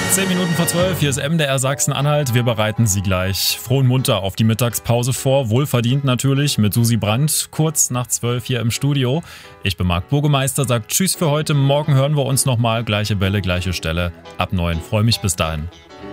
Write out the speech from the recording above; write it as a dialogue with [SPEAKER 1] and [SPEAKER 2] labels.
[SPEAKER 1] 10 Minuten vor 12, hier ist MDR Sachsen-Anhalt. Wir bereiten Sie gleich froh und munter auf die Mittagspause vor. Wohlverdient natürlich mit Susi Brandt, kurz nach 12 hier im Studio. Ich bin Marc Burgemeister, sagt Tschüss für heute. Morgen hören wir uns nochmal. Gleiche Welle, gleiche Stelle. Ab 9. Freue mich bis dahin.